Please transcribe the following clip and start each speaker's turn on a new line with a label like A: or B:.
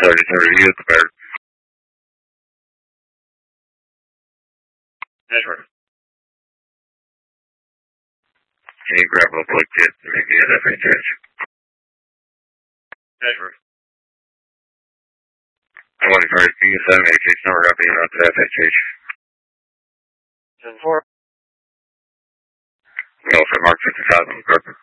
A: 30 is clear. Measure. Can you grab a quick tip to make the FHH? Measure. I want to try to see 7HH number up in to FHH. 10-4. We also mark 50,000 corporate.